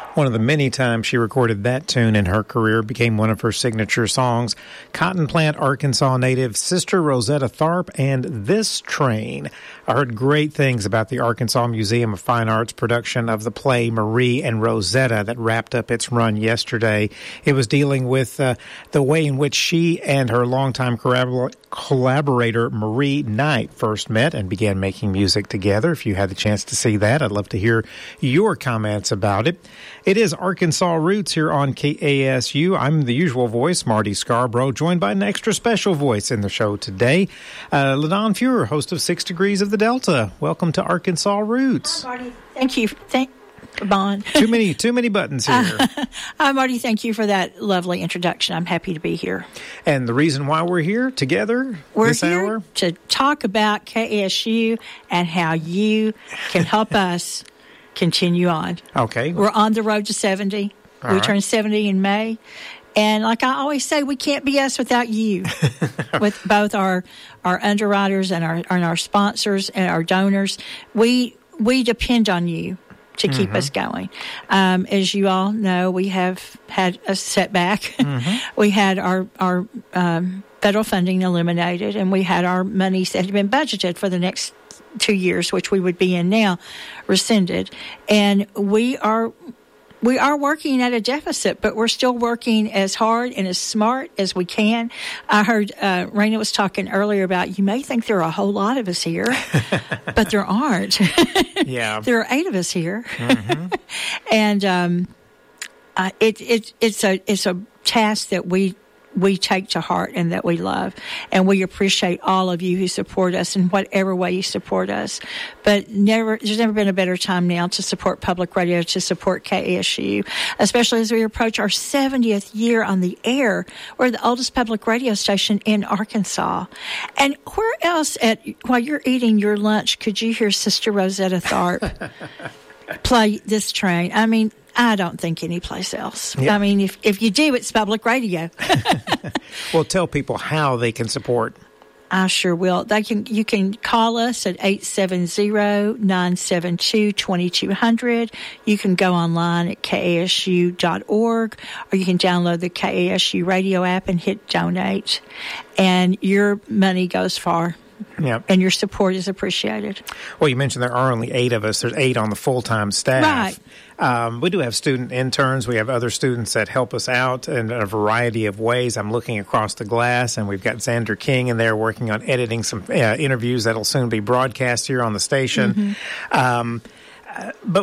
One of the many times she recorded that tune in her career became one of her signature songs. Cotton Plant, Arkansas native Sister Rosetta Tharpe and This Train. I heard great things about the Arkansas Museum of Fine Arts production of the play Marie and Rosetta that wrapped up its run yesterday. It was dealing with the way in which she and her longtime collaborator Marie Knight first met and began making music together. If you had the chance to see that, I'd love to hear your comments about it. It is Arkansas Roots here on KASU. I'm the usual voice, Marty Scarborough, joined by an extra special voice in the show today, LaDon Feuer, host of 6 Degrees of the Delta. Welcome to Arkansas Roots. Hi, Marty. Thank you. Bon. Too many buttons here. Hi, Marty. Thank you for that lovely introduction. I'm happy to be here. And the reason why we're here together this hour? To talk about KASU and how you can help us continue on. Okay. We're on the road to 70. We turn 70 in May. And like I always say, we can't be us without you. With both our underwriters and our sponsors and our donors. We depend on you to keep us going. As you all know, we have had a setback. We had our federal funding eliminated, and we had our monies that had been budgeted for the next 2 years, which we would be in now, rescinded. And we are working at a deficit, but we're still working as hard and as smart as we can. I heard Raina was talking earlier about, you may think there are a whole lot of us here, but there aren't. Yeah. There are 8 of us here. And it's a task that we take to heart and that we love. And we appreciate all of you who support us in whatever way you support us. But there's never been a better time now to support public radio, to support KASU, especially as we approach our 70th year on the air. We're the oldest public radio station in Arkansas. And where else while you're eating your lunch could you hear Sister Rosetta Tharpe play This Train? I mean, I don't think anyplace else. Yep. I mean, if you do, it's public radio. Well, tell people how they can support. I sure will. You can call us at 870-972-2200. You can go online at kasu.org, or you can download the KASU radio app and hit donate. And your money goes far. Yeah. And your support is appreciated. Well, you mentioned there are only 8 of us. There's 8 on the full-time staff. Right. We do have student interns. We have other students that help us out in a variety of ways. I'm looking across the glass, and we've got Xander King in there working on editing some interviews that'll soon be broadcast here on the station. But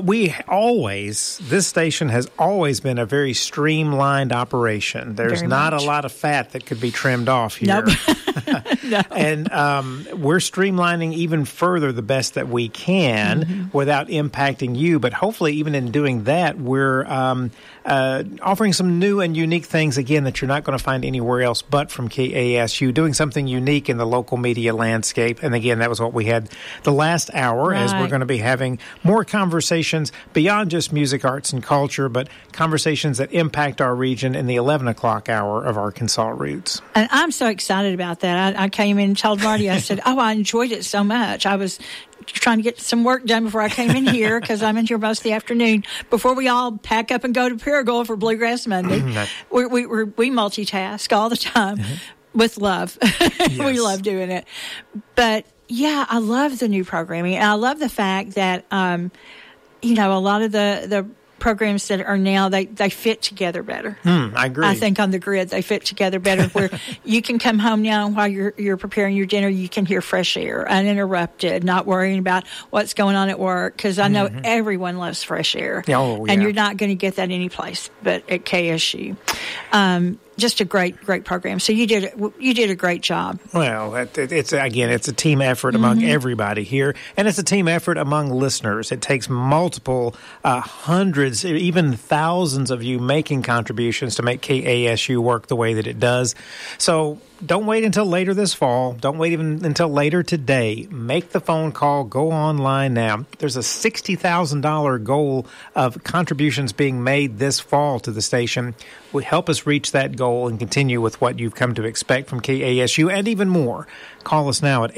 this station has always been a very streamlined operation. There's not a lot of fat that could be trimmed off here. Nope. No. And we're streamlining even further the best that we can without impacting you. But hopefully, even in doing that, we're offering some new and unique things, again, that you're not going to find anywhere else but from KASU, doing something unique in the local media landscape. And again, that was what we had the last hour, as we're going to be having more conversations beyond just music, arts, and culture, but conversations that impact our region in the 11 o'clock hour of Arkansas Roots. And I'm so excited about that. I came in and told Marty, I said, I enjoyed it so much. I was trying to get some work done before I came in here, because I'm in here most of the afternoon, before we all pack up and go to Paragould for Bluegrass Monday. We multitask all the time with love. Yes. We love doing it. But yeah, I love the new programming. And I love the fact that, a lot of the programs that are now, they fit together better. I agree. I think on the grid, they fit together better, where you can come home now, and while you're preparing your dinner, you can hear fresh air, uninterrupted, not worrying about what's going on at work, because I know everyone loves fresh air. Oh, yeah. And you're not going to get that anyplace but at KSU. Just a great program. So you did a great job. Well, it's a team effort among everybody here, and it's a team effort among listeners. It takes multiple hundreds, even thousands of you making contributions to make KASU work the way that it does. So don't wait until later this fall. Don't wait even until later today. Make the phone call. Go online now. There's a $60,000 goal of contributions being made this fall to the station. Would help us reach that goal. goal and continue with what you've come to expect from KASU and even more. Call us now at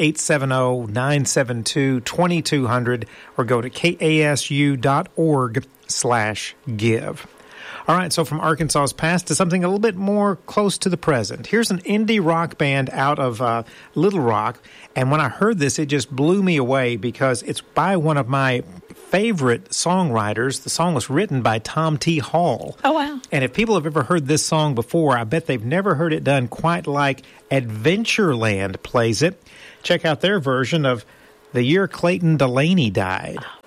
870-972-2200 or go to kasu.org/give. All right, so from Arkansas's past to something a little bit more close to the present. Here's an indie rock band out of Little Rock, and when I heard this, it just blew me away because it's by one of my favorite songwriters. The song was written by Tom T. Hall. Oh, wow. And if people have ever heard this song before, I bet they've never heard it done quite like Adventureland plays it. Check out their version of The Year Clayton Delaney Died.